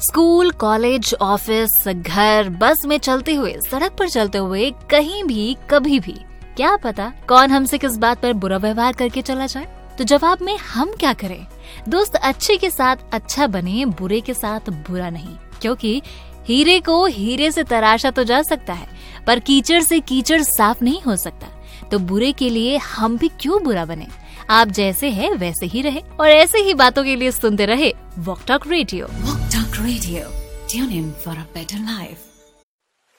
School, college, office, घर, बस में चलते हुए, सड़क पर चलते हुए, कहीं भी, कभी भी, क्या पता कौन हमसे किस बात पर बुरा व्यवहार करके चला जाए। तो जवाब में हम क्या करें? दोस्त अच्छे के साथ अच्छा बने, बुरे के साथ बुरा नहीं, क्योंकि हीरे को हीरे से तराशा तो जा सकता है, पर कीचड़ से कीचड़ साफ नहीं हो सकता। तो बुरे के लिए हम भी क्यों बुरा बने? आप जैसे हैं वैसे ही रहे, और ऐसे ही बातों के लिए सुनते रहे walk talk radio. Walk Talk Radio. Tune in for a better life.